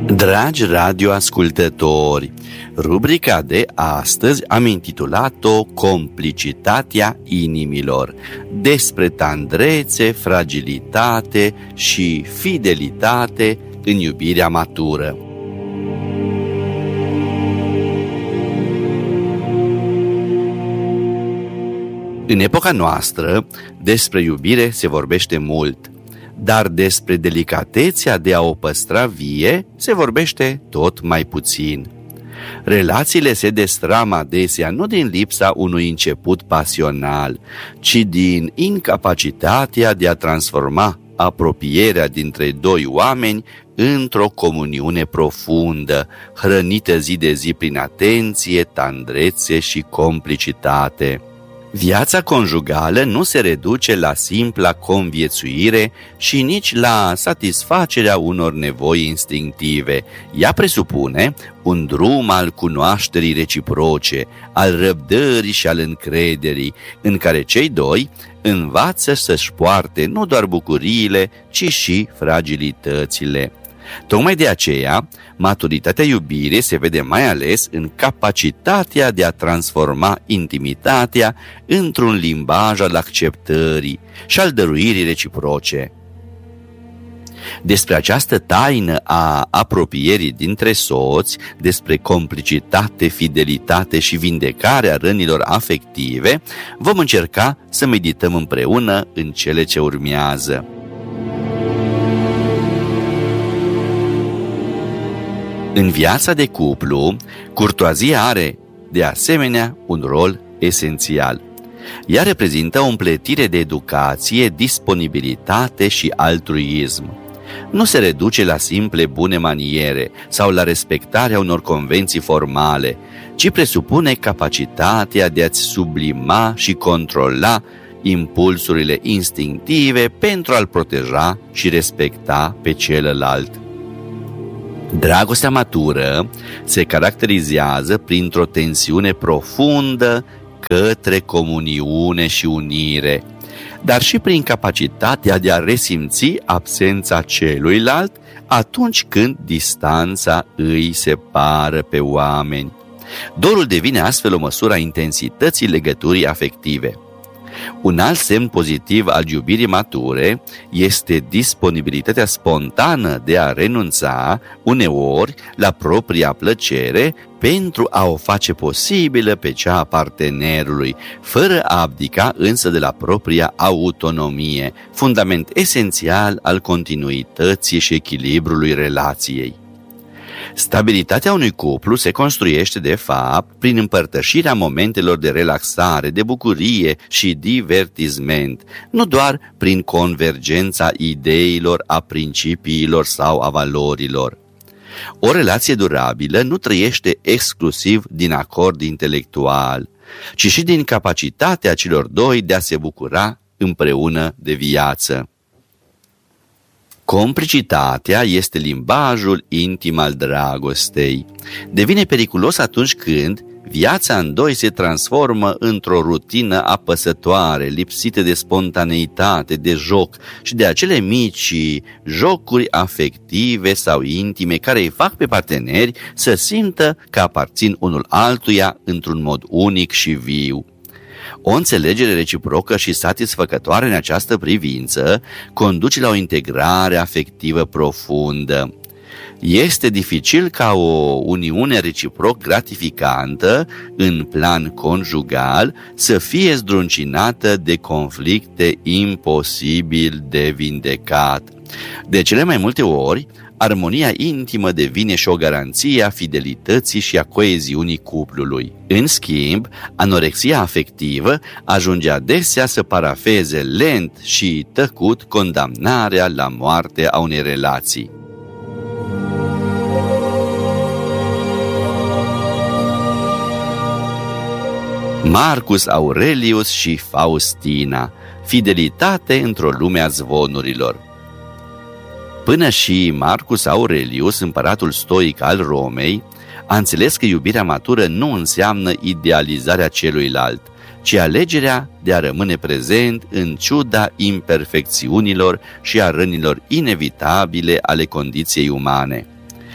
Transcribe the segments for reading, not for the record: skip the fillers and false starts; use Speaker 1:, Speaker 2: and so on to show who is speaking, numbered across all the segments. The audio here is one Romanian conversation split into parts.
Speaker 1: Dragi radioascultători, rubrica de astăzi am intitulat-o Complicitatea inimilor, despre tandrețe, fragilitate și fidelitate în iubirea matură. În epoca noastră, despre iubire se vorbește mult, dar despre delicatețea de a o păstra vie se vorbește tot mai puțin. Relațiile se destramă adesea nu din lipsa unui început pasional, ci din incapacitatea de a transforma apropierea dintre doi oameni într-o comuniune profundă, hrănită zi de zi prin atenție, tandrețe și complicitate. Viața conjugală nu se reduce la simpla conviețuire și nici la satisfacerea unor nevoi instinctive. Ea presupune un drum al cunoașterii reciproce, al răbdării și al încrederii, în care cei doi învață să-și poarte nu doar bucuriile, ci și fragilitățile. Tocmai de aceea, maturitatea iubirii se vede mai ales în capacitatea de a transforma intimitatea într-un limbaj al acceptării și al dăruirii reciproce. Despre această taină a apropierii dintre soți, despre complicitate, fidelitate și vindecarea rănilor afective, vom încerca să medităm împreună în cele ce urmează. În viața de cuplu, curtoazia are, de asemenea, un rol esențial. Ea reprezintă o împletire de educație, disponibilitate și altruism. Nu se reduce la simple bune maniere sau la respectarea unor convenții formale, ci presupune capacitatea de a-ți sublima și controla impulsurile instinctive pentru a-l proteja și respecta pe celălalt. Dragostea matură se caracterizează printr-o tensiune profundă către comuniune și unire, dar și prin capacitatea de a resimți absența celuilalt atunci când distanța îi separă pe oameni. Dorul devine astfel o măsură a intensității legăturii afective. Un alt semn pozitiv al iubirii mature este disponibilitatea spontană de a renunța, uneori, la propria plăcere pentru a o face posibilă pe cea a partenerului, fără a abdica însă de la propria autonomie, fundament esențial al continuității și echilibrului relației. Stabilitatea unui cuplu se construiește, de fapt, prin împărtășirea momentelor de relaxare, de bucurie și divertisment, nu doar prin convergența ideilor, a principiilor sau a valorilor. O relație durabilă nu trăiește exclusiv din acord intelectual, ci și din capacitatea celor doi de a se bucura împreună de viață. Complicitatea este limbajul intim al dragostei. Devine periculos atunci când viața în doi se transformă într-o rutină apăsătoare, lipsită de spontaneitate, de joc și de acele mici jocuri afective sau intime care îi fac pe parteneri să simtă că aparțin unul altuia într-un mod unic și viu. O înțelegere reciprocă și satisfăcătoare în această privință conduce la o integrare afectivă profundă. Este dificil ca o uniune reciproc gratificantă în plan conjugal să fie zdruncinată de conflicte imposibil de vindecat. De cele mai multe ori, armonia intimă devine și o garanție a fidelității și a coeziunii cuplului. În schimb, anorexia afectivă ajunge adesea să parafeze lent și tăcut condamnarea la moarte a unei relații. Marcus Aurelius și Faustina, fidelitate într-o lume a zvonurilor. Până și Marcus Aurelius, împăratul stoic al Romei, a înțeles că iubirea matură nu înseamnă idealizarea celuilalt, ci alegerea de a rămâne prezent în ciuda imperfecțiunilor și a rănilor inevitabile ale condiției umane.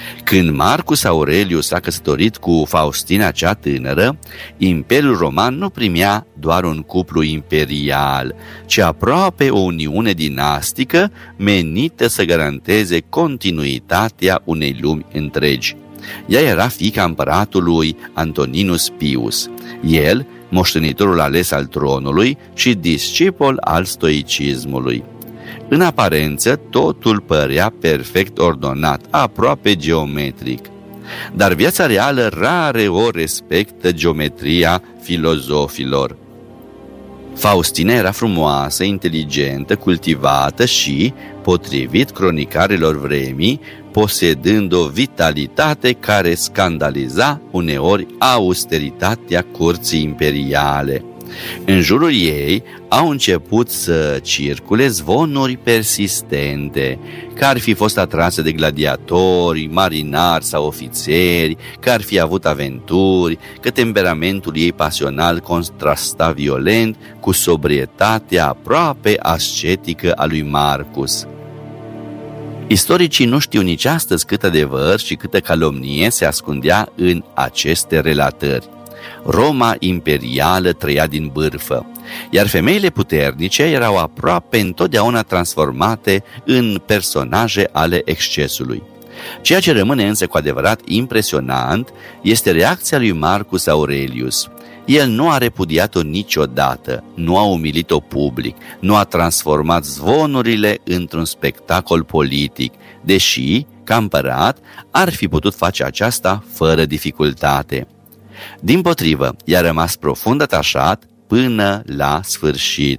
Speaker 1: Când Marcus Aurelius s-a căsătorit cu Faustina cea tânără, Imperiul Roman nu primea doar un cuplu imperial, ci aproape o uniune dinastică menită să garanteze continuitatea unei lumi întregi. Ea era fiica împăratului Antoninus Pius, el moștenitorul ales al tronului și discipol al stoicismului. În aparență, totul părea perfect ordonat, aproape geometric. Dar viața reală rare o respectă geometria filozofilor. Faustina era frumoasă, inteligentă, cultivată și, potrivit cronicarilor vremii, posedând o vitalitate care scandaliza uneori austeritatea curții imperiale. În jurul ei au început să circule zvonuri persistente, că ar fi fost atrase de gladiatori, marinari sau ofițeri, că ar fi avut aventuri, că temperamentul ei pasional contrasta violent cu sobrietatea aproape ascetică a lui Marcus. Istoricii nu știu nici astăzi cât adevăr și câtă calomnie se ascundea în aceste relatări. Roma imperială trăia din bârfă, iar femeile puternice erau aproape întotdeauna transformate în personaje ale excesului. Ceea ce rămâne însă cu adevărat impresionant este reacția lui Marcus Aurelius. El nu a repudiat-o niciodată, nu a umilit-o public, nu a transformat zvonurile într-un spectacol politic, deși, ca împărat, ar fi putut face aceasta fără dificultate. Dimpotrivă, i-a rămas profund atașat până la sfârșit.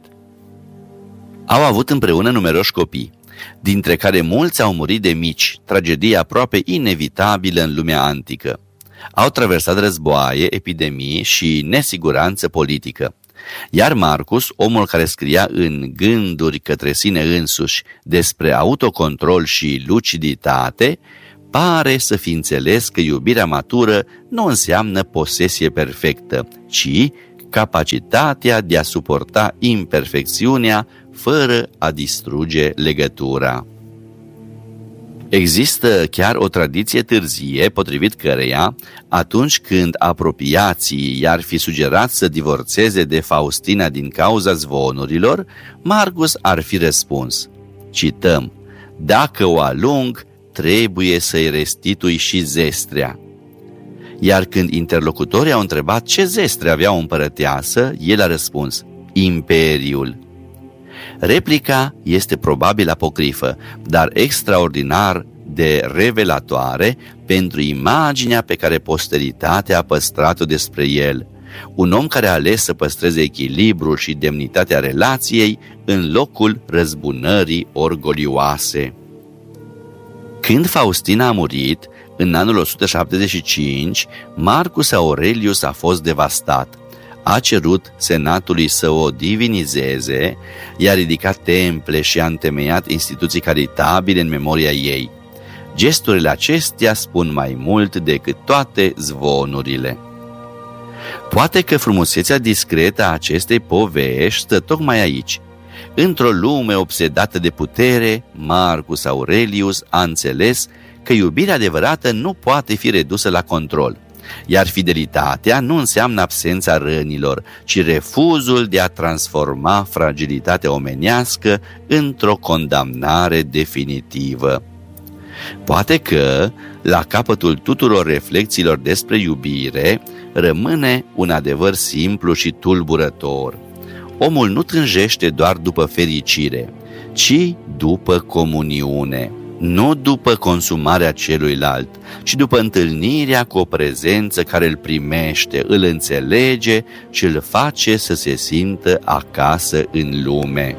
Speaker 1: Au avut împreună numeroși copii, dintre care mulți au murit de mici, tragedie aproape inevitabilă în lumea antică. Au traversat războaie, epidemii și nesiguranță politică. Iar Marcus, omul care scria în gânduri către sine însuși despre autocontrol și luciditate, pare să fi înțeles că iubirea matură nu înseamnă posesie perfectă, ci capacitatea de a suporta imperfecțiunea fără a distruge legătura. Există chiar o tradiție târzie, potrivit căreia, atunci când apropiații i-ar fi sugerat să divorțeze de Faustina din cauza zvonurilor, Marcus ar fi răspuns, cităm, "Dacă o alung, trebuie să-i restitui și zestrea." Iar când interlocutorii au întrebat ce zestre avea o împărăteasă, el a răspuns, "Imperiul." Replica este probabil apocrifă, dar extraordinar de revelatoare pentru imaginea pe care posteritatea a păstrat-o despre el. Un om care a ales să păstreze echilibrul și demnitatea relației în locul răzbunării orgolioase. Când Faustina a murit, în anul 175, Marcus Aurelius a fost devastat. A cerut senatului să o divinizeze, i-a ridicat temple și a întemeiat instituții caritabile în memoria ei. Gesturile acestea spun mai mult decât toate zvonurile. Poate că frumusețea discretă a acestei povești stă tocmai aici. Într-o lume obsedată de putere, Marcus Aurelius a înțeles că iubirea adevărată nu poate fi redusă la control, iar fidelitatea nu înseamnă absența rănilor, ci refuzul de a transforma fragilitatea omenească într-o condamnare definitivă. Poate că, la capătul tuturor reflexiilor despre iubire, rămâne un adevăr simplu și tulburător. Omul nu tânjește doar după fericire, ci după comuniune. Nu după consumarea celuilalt, ci după întâlnirea cu o prezență care îl primește, îl înțelege și îl face să se simtă acasă în lume.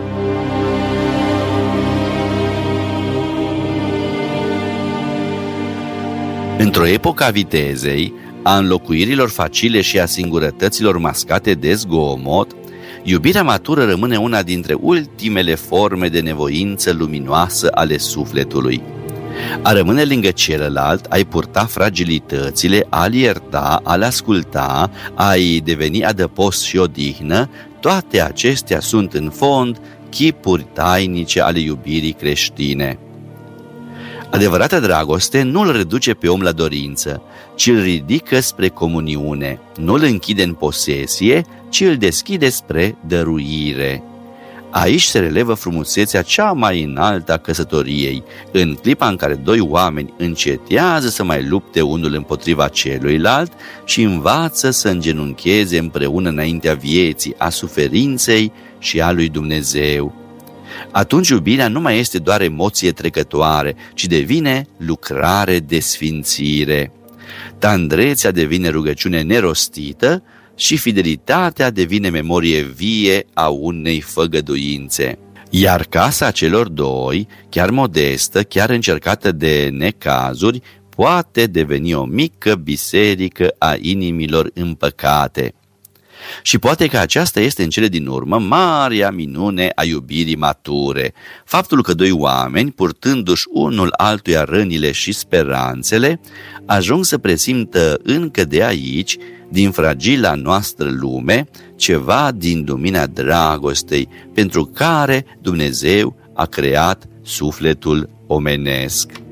Speaker 1: Într-o epocă a vitezei, a înlocuirilor facile și a singurătăților mascate de zgomot, iubirea matură rămâne una dintre ultimele forme de nevoință luminoasă ale sufletului. A rămâne lângă celălalt, a-i purta fragilitățile, a-l ierta, a-l asculta, a-i deveni adăpost și odihnă, toate acestea sunt în fond chipuri tainice ale iubirii creștine. Adevărata dragoste nu îl reduce pe om la dorință, ci îl ridică spre comuniune, nu îl închide în posesie, ci îl deschide spre dăruire. Aici se relevă frumusețea cea mai înaltă a căsătoriei, în clipa în care doi oameni încetează să mai lupte unul împotriva celuilalt și învață să îngenuncheze împreună înaintea vieții, a suferinței și a lui Dumnezeu. Atunci iubirea nu mai este doar emoție trecătoare, ci devine lucrare de sfințire. Tandrețea devine rugăciune nerostită și fidelitatea devine memorie vie a unei făgăduințe. Iar casa celor doi, chiar modestă, chiar încercată de necazuri, poate deveni o mică biserică a inimilor împăcate. Și poate că aceasta este în cele din urmă marea minune a iubirii mature, faptul că doi oameni, purtându-și unul altuia rănile și speranțele, ajung să presimtă încă de aici, din fragila noastră lume, ceva din lumina dragostei, pentru care Dumnezeu a creat sufletul omenesc.